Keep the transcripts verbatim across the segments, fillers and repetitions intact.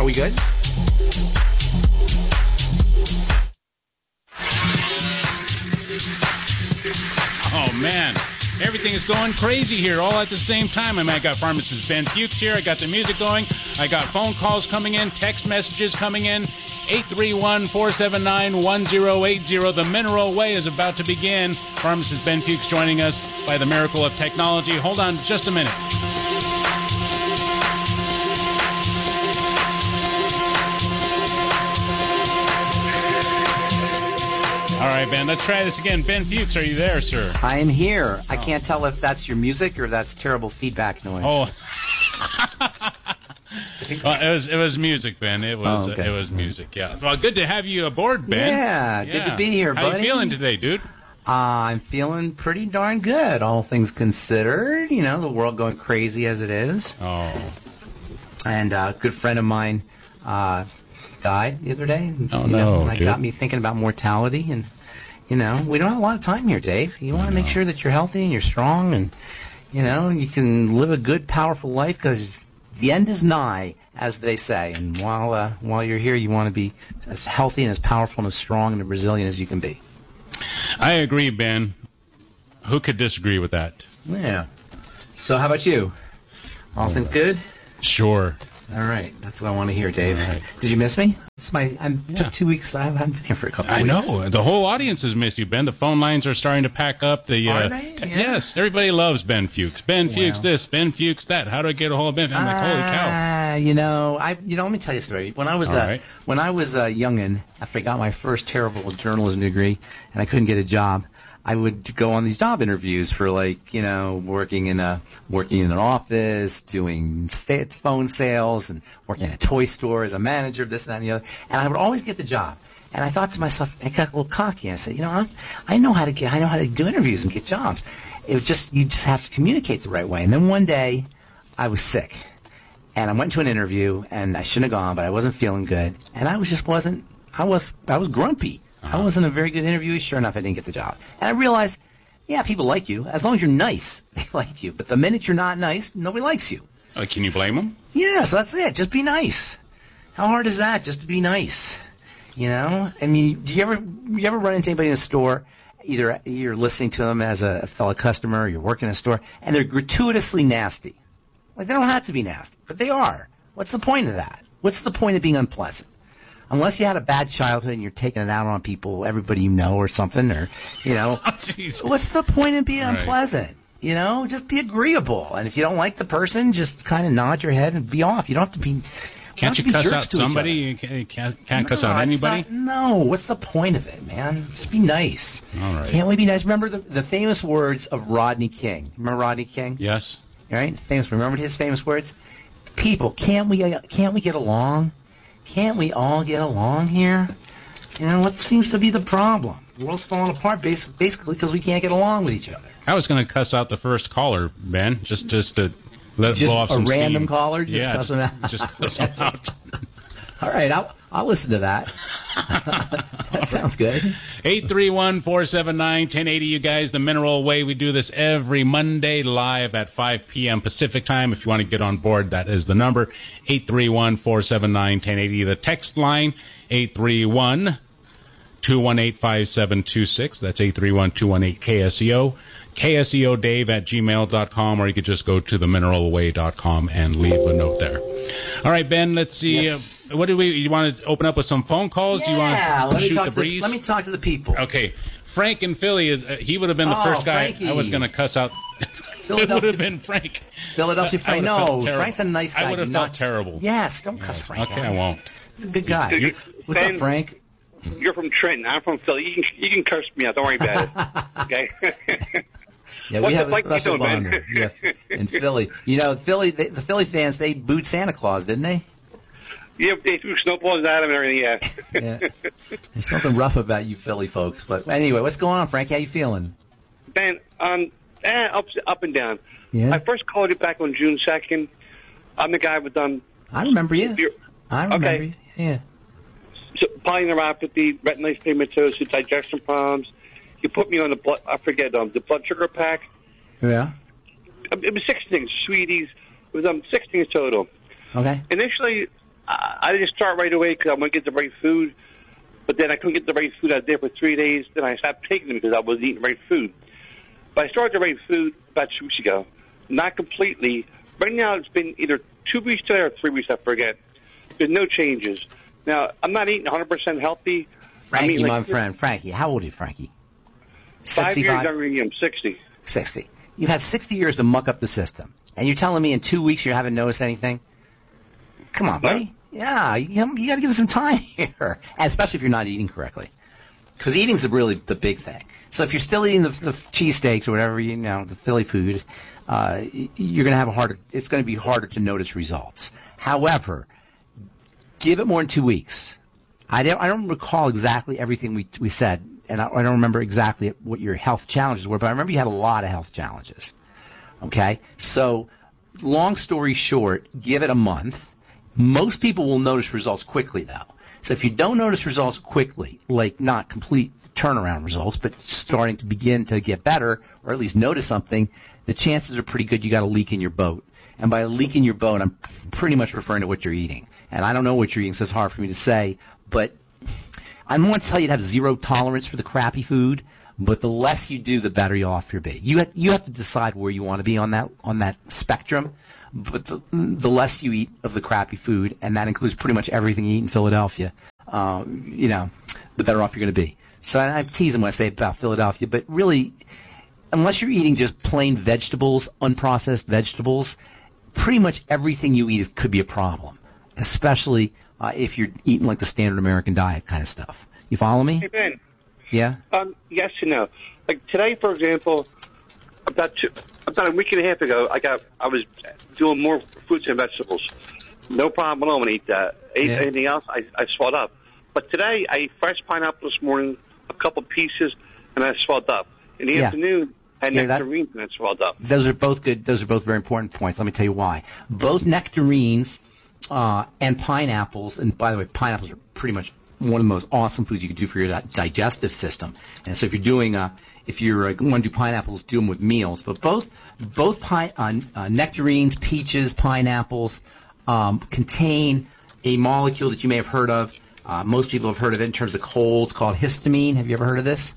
we good? Oh, man. Everything is going crazy here all at the same time. I mean, I got pharmacist Ben Fuchs here. I got the music going. I got phone calls coming in, text messages coming in. eight three one, four seven nine, one zero eight zero. The Mineral Way is about to begin. Pharmacist Ben Fuchs joining us by the miracle of technology. Hold on just a minute. All right, Ben, let's try this again. Ben Fuchs, are you there, sir? I am here. I Oh. can't tell if that's your music or that's terrible feedback noise. Oh. Well, it was it was music, Ben. It was Oh, okay. uh, it was music. Yeah. Well, good to have you aboard, Ben. Yeah, good to be here, How buddy. you feeling today, dude? Uh, I'm feeling pretty darn good, all things considered. You know, the world going crazy as it is. Oh. And uh, a good friend of mine uh, died the other day. Oh, you know, no, and that dude. got me thinking about mortality. And, you know, we don't have a lot of time here, Dave. You want to make sure that you're healthy and you're strong and, you know, you can live a good, powerful life because the end is nigh, as they say. And while uh, while you're here, you want to be as healthy and as powerful and as strong and as resilient as you can be. I agree, Ben. Who could disagree with that? Yeah. So how about you? All things good? Sure. All right. That's what I want to hear, Dave. All right. Did you miss me? It's my. I Yeah. took two weeks. I haven't been here for a couple. I of weeks. know. The whole audience has missed you, Ben. The phone lines are starting to pack up. The Are uh, they? t- Yeah. Yes, everybody loves Ben Fuchs. Ben Fuchs Wow. this, Ben Fuchs that. How do I get a hold of Ben? I'm like, holy cow. Ah, you know, I. You know, let me tell you a story. When I was All uh, right. when I was a youngin, after I got my first terrible journalism degree, and I couldn't get a job, I would go on these job interviews for like, you know, working in a working in an office, doing sta- phone sales, and working at a toy store as a manager of this and that and the other. And I would always get the job. And I thought to myself, I got a little cocky. I said, you know, I, I know how to get, I know how to do interviews and get jobs. It was just you just have to communicate the right way. And then one day, I was sick, and I went to an interview, and I shouldn't have gone, but I wasn't feeling good, and I was just wasn't. I was I was grumpy. I wasn't a very good interviewee. Sure enough, I didn't get the job. And I realized, yeah, people like you. As long as you're nice, they like you. But the minute you're not nice, nobody likes you. Uh, can you blame him? Yes, that's it. Just be nice. How hard is that, just to be nice? You know? I mean, do you ever you ever run into anybody in a store, either you're listening to them as a fellow customer or you're working in a store, and they're gratuitously nasty? Like, they don't have to be nasty, but they are. What's the point of that? What's the point of being unpleasant? Unless you had a bad childhood and you're taking it out on people, everybody you know or something, or, you know, Jeez. what's the point in being Right. unpleasant? You know, just be agreeable. And if you don't like the person, just kind of nod your head and be off. You don't have to be. Can't you don't have to be cuss jerks out to each somebody? other. You can't, can't, can't cuss No, out it's anybody? not- no, what's the point of it, man? Just be nice. All right. Can't we be nice? Remember the, the famous words of Rodney King. Remember Rodney King? Yes. Right? Famous. Remember his famous words? People, can't we can't we get along? Can't we all get along here? You know, what seems to be the problem? The world's falling apart bas- basically because we can't get along with each other. I was going to cuss out the first caller, Ben, just just to let it Just blow off a some random steam. caller? Just yeah, cuss them out? just, just cuss them out. All right, I'll, I'll listen to that. That sounds good. eight three one, four seven nine, one zero eight zero, you guys. The Mineral Way. We do this every Monday live at five p.m. Pacific time. If you want to get on board, that is the number, eight three one, four seven nine, one zero eight zero. The text line, eight three one, two one eight, five seven two six. That's eight three one, two one eight, K S E O. K S E O Dave at gmail dot com, or you could just go to the mineral way dot com and leave a note there. All right, Ben, let's see. Yes. Uh, what do we, you want to open up with some phone calls? Yeah, do you want let to me shoot talk the to breeze? let me talk to the people. Okay, Frank in Philly is. Uh, he would have been the Oh, first guy Frankie. I was going to cuss out. it Philadelphia- would have been Frank. Philadelphia I Frank. would have felt No, terrible. Frank's a nice guy. I would have not- felt terrible. Yes, don't cuss Yes. Frank Okay, out. I won't. He's a good guy. Dude, What's Ben, up, Frank? You're from Trenton. I'm from Philly. You can you can curse me out. Don't worry about it. Okay. Yeah, What's we have it a like you special doing, bond Ben? there. Yeah, in Philly. You know, Philly. They, the Philly fans, they booed Santa Claus, didn't they? Yeah, they threw snowballs at him and everything. Yeah. Yeah. There's something rough about you Philly folks. But anyway, what's going on, Frank? How you feeling? Ben, um, eh, up up and down. Yeah. I first called you back on June second. I'm the guy with um. I remember you. Your, I remember okay. you. Yeah. so, polyneuropathy, retinitis pigmentosa, digestion problems. You put me on the blood. I forget um the blood sugar pack. Yeah. It was six things, sweeties. It was um six things total. Okay. Initially, I, I didn't start right away because I wanted to get the right food. But then I couldn't get the right food. I was there for three days. Then I stopped taking them because I wasn't eating the right food. But I started the right food about two weeks ago. Not completely. Right now it's been either two weeks today or three weeks, I forget. There's no changes. Now, I'm not eating one hundred percent healthy. Frankie, like my friend. Frankie, how old are you, Frankie? Five years younger than you. I'm sixty. sixty. You've had sixty years to muck up the system. And you're telling me in two weeks you haven't noticed anything? Come on, buddy. Yeah, you, you got to give it some time here. And especially if you're not eating correctly. Because eating's really the big thing. So if you're still eating the, the cheesesteaks or whatever, you know, the Philly food, uh, you're going to have a harder, it's going to be harder to notice results. However, give it more than two weeks. I don't, I don't recall exactly everything we we said, and I, I don't remember exactly what your health challenges were, but I remember you had a lot of health challenges. Okay? So, long story short, give it a month. Most people will notice results quickly, though. So if you don't notice results quickly, like not complete turnaround results, but starting to begin to get better, or at least notice something, the chances are pretty good you got a leak in your boat. And by a leak in your boat, I'm pretty much referring to what you're eating. And I don't know what you're eating, so it's hard for me to say. But I'm going to tell you to have zero tolerance for the crappy food. But the less you do, the better you off you'll be. You have, you have to decide where you want to be on that on that spectrum. But the, the less you eat of the crappy food, and that includes pretty much everything you eat in Philadelphia, uh, you know, the better off you're going to be. So I, I tease them when I say about Philadelphia, but really, unless you're eating just plain vegetables, unprocessed vegetables, pretty much everything you eat is, could be a problem, especially uh, if you're eating like the standard American diet kind of stuff. You follow me? Hey, Ben. Yeah? Um, yes and no. Like today, for example, about two, about a week and a half ago, I got I was doing more fruits and vegetables. No problem at all when I eat that. Ate Yeah. anything else, I, I swelled up. But today, I ate fresh pineapple this morning, a couple pieces, and I swelled up. In the Yeah. afternoon, I had Yeah, that- nectarines, and I swelled up. Those are both good. Those are both very important points. Let me tell you why. Both nectarines uh, and pineapples, and by the way, pineapples are pretty much one of the most awesome foods you can do for your di- digestive system. And so if you're doing, uh, if you're uh, want to do pineapples, do them with meals. But both, both pine, uh, uh, nectarines, peaches, pineapples um, contain a molecule that you may have heard of. Uh, most people have heard of it in terms of colds, called histamine. Have you ever heard of this?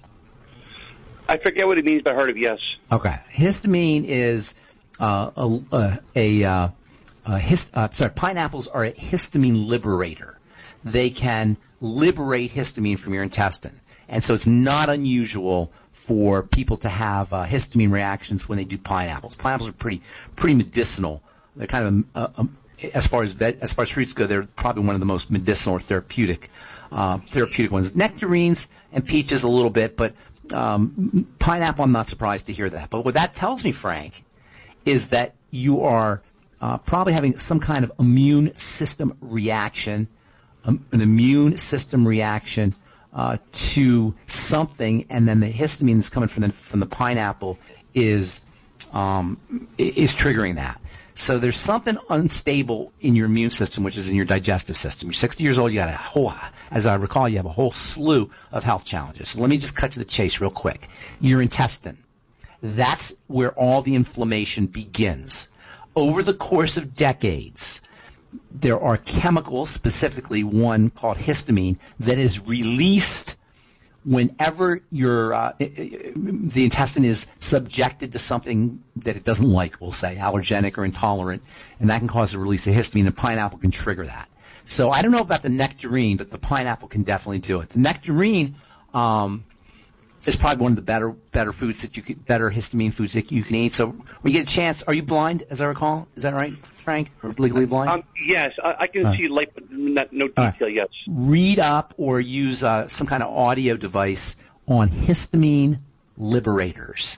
I forget what it means, but I heard of yes. Okay. Histamine is uh, a, a, a, uh, a hist- uh, sorry, pineapples are a histamine liberator. They can liberate histamine from your intestine. And so it's not unusual for people to have uh, histamine reactions when they do pineapples. Pineapples are pretty pretty medicinal. They're kind of, uh, um, as far as vet, as far as fruits go, they're probably one of the most medicinal or therapeutic uh, therapeutic ones. Nectarines and peaches a little bit, but um, pineapple, I'm not surprised to hear that. But what that tells me, Frank, is that you are uh, probably having some kind of immune system reaction, um, an immune system reaction uh, to something, and then the histamine that's coming from the from the pineapple is um, is triggering that. So there's something unstable in your immune system, which is in your digestive system. You're sixty years old. You got a whole, as I recall, you have a whole slew of health challenges. So let me just cut to the chase real quick. Your intestine. That's where all the inflammation begins. Over the course of decades, there are chemicals, specifically one called histamine, that is released whenever your uh, the intestine is subjected to something that it doesn't like, we'll say, allergenic or intolerant, and that can cause the release of histamine, and pineapple can trigger that. So I don't know about the nectarine, but the pineapple can definitely do it. The nectarine um, is probably one of the better better foods that you can, better histamine foods that you can eat. So when you get a chance, are you blind, as I recall? Is that right, Frank? Or legally blind? Um, yes, I, I can uh, see light, but not, no detail, right. yes. Read up or use uh, some kind of audio device on histamine liberators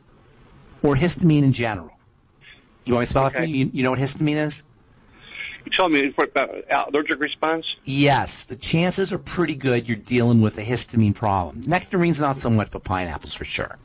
or histamine in general. You want me to spell Okay. it for you? you? You know what histamine is? You told me about allergic response? Yes. The chances are pretty good you're dealing with a histamine problem. Nectarines not so much, but pineapples for sure.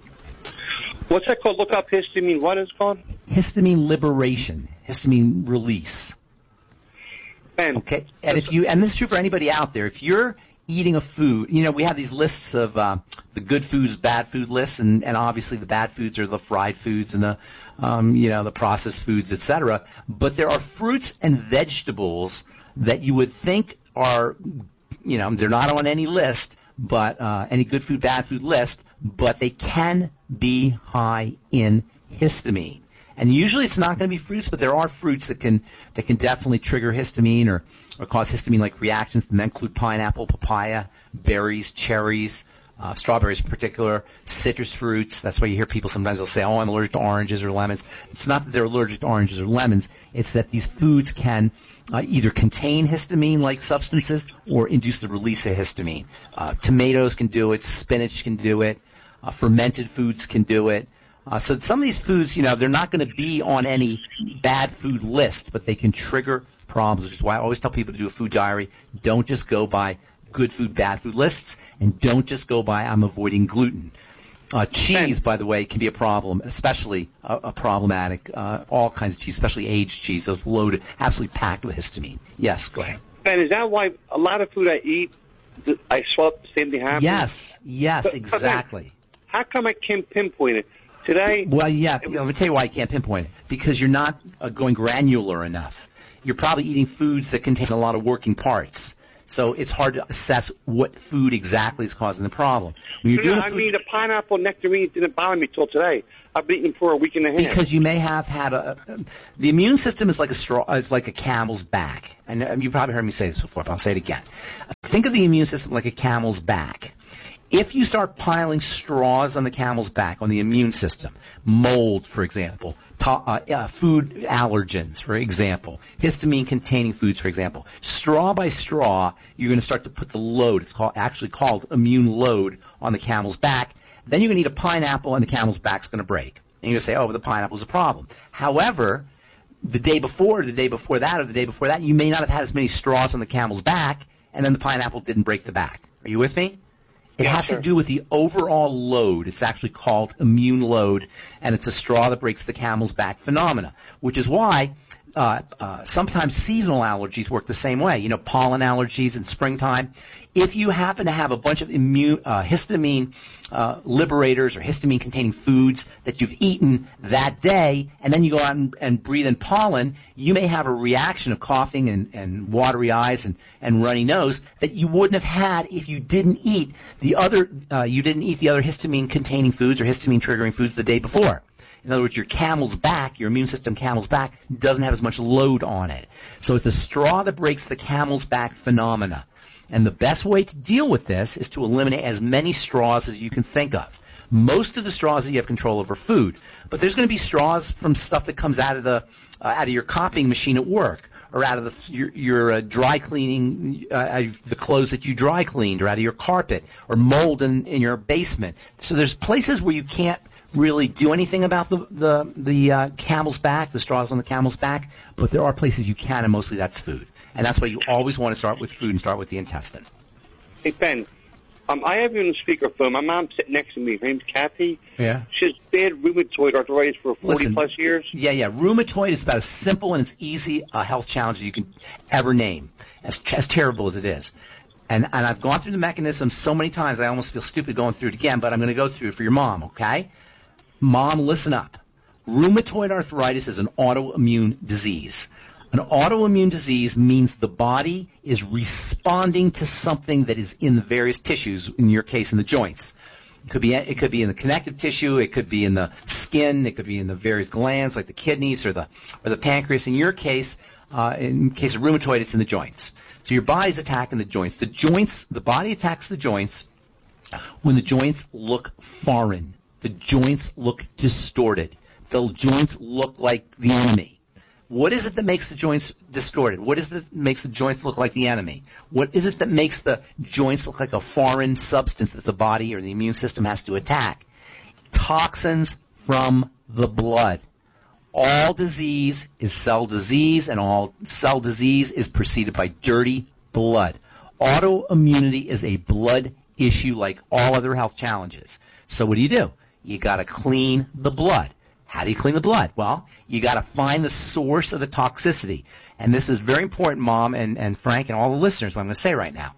What's that called? Look up histamine. What is it called? Histamine liberation, histamine release. Ben, Okay, and if you, and this is true for anybody out there, if you're eating a food, you know, we have these lists of uh, the good foods, bad food lists, and, and obviously the bad foods are the fried foods and the, um, you know, the processed foods, et cetera. But there are fruits and vegetables that you would think are, you know, they're not on any list, but uh, any good food, bad food list, but they can be high in histamine. And usually it's not going to be fruits, but there are fruits that can that can definitely trigger histamine or, or cause histamine-like reactions, and that include pineapple, papaya, berries, cherries, uh, strawberries in particular, citrus fruits. That's why you hear people sometimes they'll say, oh, I'm allergic to oranges or lemons. It's not that they're allergic to oranges or lemons. It's that these foods can uh, either contain histamine-like substances or induce the release of histamine. Uh, tomatoes can do it. Spinach can do it. Uh, fermented foods can do it. Uh, so some of these foods, you know, they're not going to be on any bad food list, but they can trigger problems, which is why I always tell people to do a food diary. Don't just go by good food, bad food lists, and don't just go by I'm avoiding gluten. Uh, cheese, by the way, can be a problem, especially a, a problematic, uh, all kinds of cheese, especially aged cheese, those loaded, absolutely packed with histamine. Yes, go ahead. Ben, is that why a lot of food I eat, I swell up, the same thing happens? Yes, yes, but, exactly. But how come I can't pinpoint it? Today, well, yeah, I'm going to tell you why I can't pinpoint it. Because you're not uh, going granular enough. You're probably eating foods that contain a lot of working parts. So it's hard to assess what food exactly is causing the problem. When you're no, doing no, I food, mean, the pineapple nectarines didn't bother me till today. I've been eating for a week and a half. Because you may have had a, the immune system is like a straw, is like a camel's back. And you probably heard me say this before, but I'll say it again. Think of the immune system like a camel's back. If you start piling straws on the camel's back, on the immune system, mold, for example, to, uh, uh, food allergens, for example, histamine-containing foods, for example, straw by straw, you're going to start to put the load, it's called, actually called immune load, on the camel's back. Then you're going to eat a pineapple and the camel's back's going to break. And you're going to say, oh, well, the pineapple's a problem. However, the day before, the day before that, or the day before that, you may not have had as many straws on the camel's back, and then the pineapple didn't break the back. Are you with me? It yes, has sir. to do with the overall load. It's actually called immune load, and it's a straw that breaks the camel's back phenomena, which is why uh, uh, sometimes seasonal allergies work the same way. You know, pollen allergies in springtime. If you happen to have a bunch of immune, uh, histamine uh, liberators or histamine-containing foods that you've eaten that day, and then you go out and, and breathe in pollen, you may have a reaction of coughing and, and watery eyes and, and runny nose that you wouldn't have had if you didn't eat the other uh, you didn't eat the other histamine-containing foods or histamine-triggering foods the day before. In other words, your camel's back, your immune system camel's back, doesn't have as much load on it. So it's a straw that breaks the camel's back phenomena. And the best way to deal with this is to eliminate as many straws as you can think of. Most of the straws that you have control over are food, but there's going to be straws from stuff that comes out of the uh, out of your copying machine at work, or out of the, your, your uh, dry cleaning, uh, out of the clothes that you dry cleaned, or out of your carpet, or mold in, in your basement. So there's places where you can't really do anything about the the, the uh, camel's back, the straws on the camel's back, but there are places you can, and mostly that's food. And that's why you always want to start with food and start with the intestine. Hey, Ben, um, I have you on the speakerphone. My mom's sitting next to me. Her name's Kathy. Yeah. She has bad rheumatoid arthritis for forty-plus years. Yeah, yeah. Rheumatoid is about as simple and as easy a health challenge as you can ever name, as, as terrible as it is. And, and I've gone through the mechanism so many times I almost feel stupid going through it again, but I'm going to go through it for your mom, okay? Mom, listen up. Rheumatoid arthritis is an autoimmune disease. An autoimmune disease means the body is responding to something that is in the various tissues, in your case in the joints. It could be it could be in the connective tissue, it could be in the skin, it could be in the various glands like the kidneys or the or the pancreas. In your case, uh, in case of rheumatoid, it's in the joints. So your body's attacking the joints. The joints, the body attacks the joints when the joints look foreign. The joints look distorted. The joints look like the enemy. What is it that makes the joints distorted? What is it that makes the joints look like the enemy? What is it that makes the joints look like a foreign substance that the body or the immune system has to attack? Toxins from the blood. All disease is cell disease, and all cell disease is preceded by dirty blood. Autoimmunity is a blood issue like all other health challenges. So what do you do? You got to clean the blood. How do you clean the blood? Well, you got to find the source of the toxicity. And this is very important, Mom and, and Frank and all the listeners, what I'm going to say right now.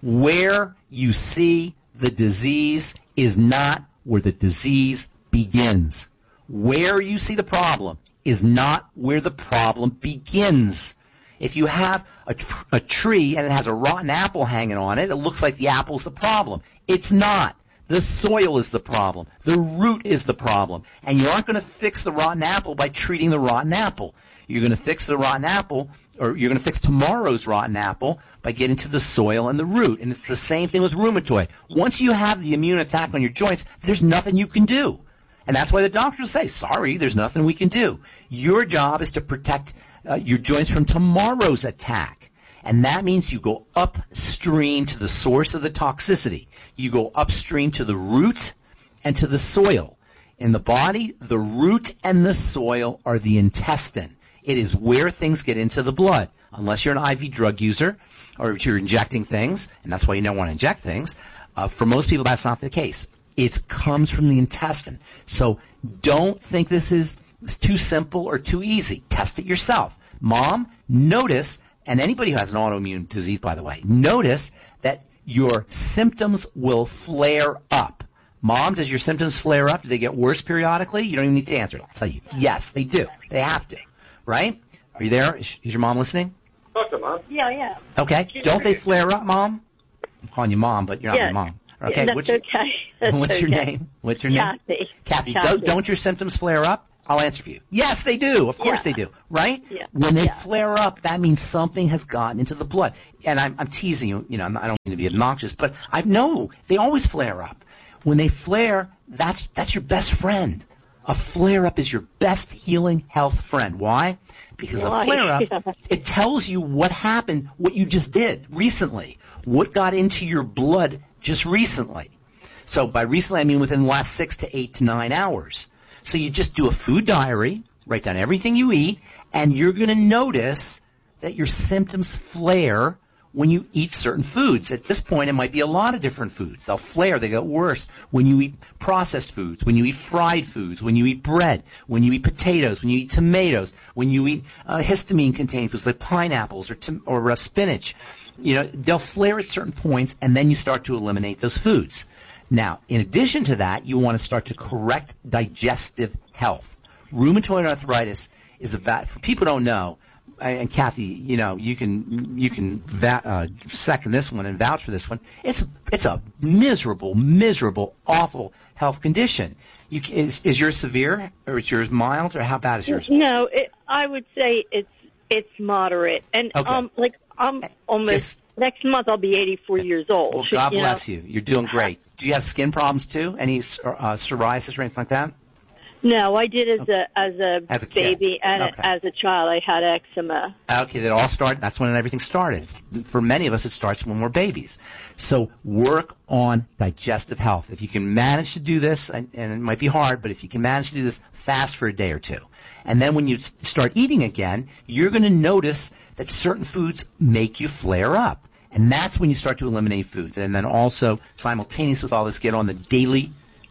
Where you see the disease is not where the disease begins. Where you see the problem is not where the problem begins. If you have a, tr- a tree and it has a rotten apple hanging on it, it looks like the apple's the problem. It's not. The soil is the problem. The root is the problem. And you aren't going to fix the rotten apple by treating the rotten apple. You're going to fix the rotten apple, or you're going to fix tomorrow's rotten apple by getting to the soil and the root. And it's the same thing with rheumatoid. Once you have the immune attack on your joints, there's nothing you can do. And that's why the doctors say, sorry, there's nothing we can do. Your job is to protect uh, your joints from tomorrow's attack. And that means you go upstream to the source of the toxicity. You go upstream to the root and to the soil. In the body, the root and the soil are the intestine. It is where things get into the blood. Unless you're an I V drug user or if you're injecting things, and that's why you don't want to inject things, uh, for most people that's not the case. It comes from the intestine. So don't think this is too simple or too easy. Test it yourself. Mom, notice, and anybody who has an autoimmune disease, by the way, notice that your symptoms will flare up. Mom, does your symptoms flare up? Do they get worse periodically? You don't even need to answer it. I'll tell you. Yes, they do. They have to. Right? Are you there? Is, is your mom listening? Talk to Mom. Yeah, yeah. Okay. Don't they flare up, Mom? I'm calling you Mom, but you're not yeah. my mom. Okay. Yeah, What's that's your, okay. That's what's your okay. name? What's your name? Kathy. Kathy. Kathy. Don't, don't your symptoms flare up? I'll answer for you. Yes, they do. Of course Yeah. they do. Right? Yeah. When they Yeah. flare up, that means something has gotten into the blood. And I'm, I'm teasing you. You know, I'm not, I don't mean to be obnoxious, but I know they always flare up. When they flare, that's that's your best friend. A flare-up is your best healing health friend. Why? Because Why? a flare-up, it tells you what happened, what you just did recently, what got into your blood just recently. So by recently, I mean within the last six to eight to nine hours. So you just do a food diary, write down everything you eat, and you're going to notice that your symptoms flare when you eat certain foods. At this point, it might be a lot of different foods. They'll flare. They get worse when you eat processed foods, when you eat fried foods, when you eat bread, when you eat potatoes, when you eat tomatoes, when you eat uh, histamine-containing foods like pineapples or, tom- or uh, spinach. You know, they'll flare at certain points, and then you start to eliminate those foods. Now, in addition to that, you want to start to correct digestive health. Rheumatoid arthritis is a va- for people who don't know, and Kathy, you know, you can you can va- uh, second this one and vouch for this one. It's it's a miserable, miserable, awful health condition. You, is is yours severe, or is yours mild, or how bad is yours? No, it, I would say it's it's moderate, and Okay. um, like I'm almost Just- next month I'll be eighty-four years old. Well, God you know? bless you. You're doing great. Do you have skin problems too? Any uh, psoriasis or anything like that? No, I did as a as a, As a kid. baby and Okay. as a child. I had eczema. Okay, that all started. That's when everything started. For many of us, it starts when we're babies. So work on digestive health. If you can manage to do this, and, and it might be hard, but if you can manage to do this, fast for a day or two. And then when you s- start eating again, you're going to notice that certain foods make you flare up. And that's when you start to eliminate foods. And then also, simultaneous with all this, get on the daily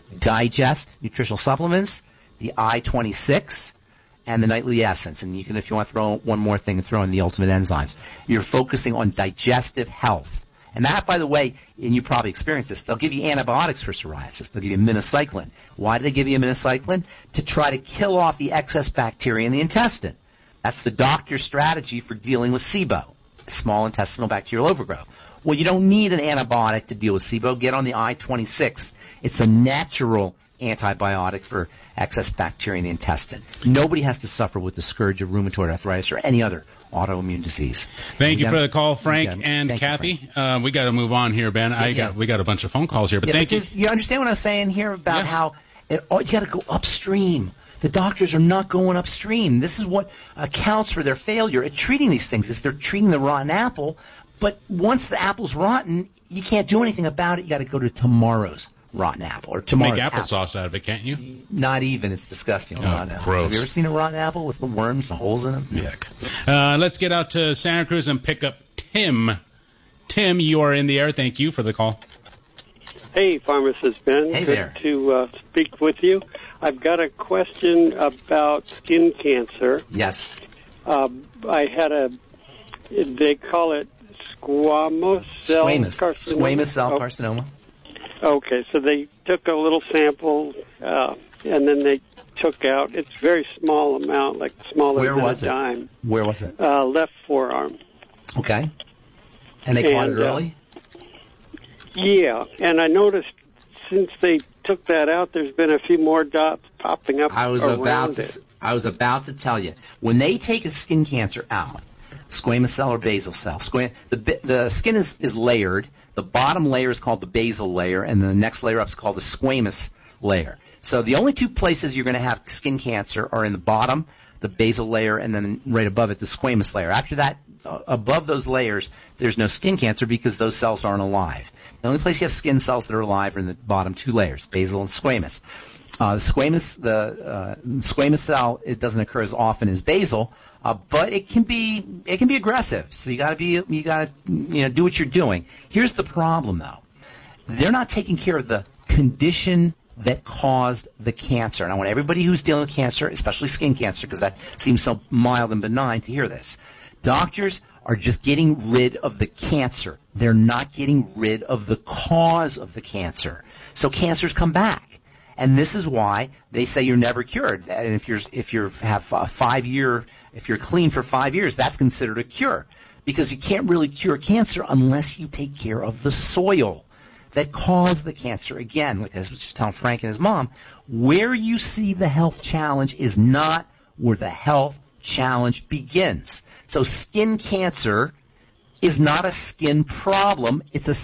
digest nutritional supplements, the I twenty-six, and the nightly essence. And you can, if you want to throw one more thing, throw in the ultimate enzymes. You're focusing on digestive health. And that, by the way, and you probably experienced this, they'll give you antibiotics for psoriasis. They'll give you minocycline. Why do they give you minocycline? To try to kill off the excess bacteria in the intestine. That's the doctor's strategy for dealing with SIBO, small intestinal bacterial overgrowth. Well, you don't need an antibiotic to deal with SIBO. Get on the I twenty-six. It's a natural antibiotic for excess bacteria in the intestine. Nobody has to suffer with the scourge of rheumatoid arthritis or any other autoimmune disease. Thank you Yeah. for the call, Frank Yeah. and Thank you, Kathy. Frank. Uh, we got to move on here, Ben. I Yeah, got yeah. we got a bunch of phone calls here, but Yeah, thank but you. just- you understand what I'm saying here about Yeah. how it, oh, you got to go upstream. The doctors are not going upstream. This is what accounts for their failure at treating these things. Is they're treating the rotten apple, but once the apple's rotten, you can't do anything about it. You got to go to tomorrow's rotten apple or tomorrow's Make apple. applesauce out of it, can't you? Not even. It's disgusting. Oh, rotten apple. gross. Have you ever seen a rotten apple with the worms and holes in them? Yuck. Uh, let's get out to Santa Cruz and pick up Tim. Tim, you are in the air. Thank you for the call. Hey, Pharmacist Ben. Hey Good there. to uh, speak with you. I've got a question about skin cancer. Yes. Uh, I had a, they call it squamous cell Squamous. carcinoma. Squamous cell Oh, carcinoma. okay, so they took a little sample, uh, and then they took out, it's a very small amount, like smaller Where than was a it? dime. Where was it? Uh, left forearm. Okay. And they caught And, it uh, early? Yeah, and I noticed since they took that out, there's been a few more dots popping up I was around about it. to, I was about to tell you. When they take a skin cancer out, squamous cell or basal cell, squam, the bi- the skin is, is layered. The bottom layer is called the basal layer, and the next layer up is called the squamous layer. So the only two places you're going to have skin cancer are in the bottom, the basal layer, and then right above it, the squamous layer. After that, uh, above those layers, there's no skin cancer because those cells aren't alive. The only place you have skin cells that are alive are in the bottom two layers, basal and squamous. Uh, the squamous, the uh, squamous cell, it doesn't occur as often as basal, uh, but it can be it can be aggressive. So you got to be you got to you know do what you're doing. Here's the problem though, they're not taking care of the condition that caused the cancer. And I want everybody who's dealing with cancer, especially skin cancer, because that seems so mild and benign, to hear this. Doctors are just getting rid of the cancer. They're not getting rid of the cause of the cancer. So cancers come back. And this is why they say you're never cured. And if you're if you have a five year, if you're clean for five years, that's considered a cure, because you can't really cure cancer unless you take care of the soil that caused the cancer. Again, like I was just telling Frank and his mom, where you see the health challenge is not where the health challenge begins. So skin cancer is not a skin problem; it's a